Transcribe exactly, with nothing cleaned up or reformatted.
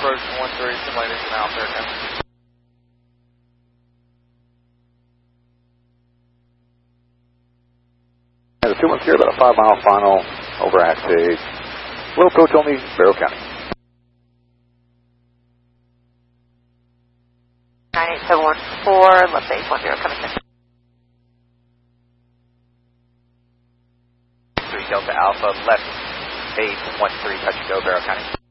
approach one three, somebody needs an out there now. The two one zero, about a five mile final over Astig. Low approach only, Barrow County. nine eight seven one four, left eight one zero coming in. three Delta Alpha, left eight one three, touch and go, Barrow County.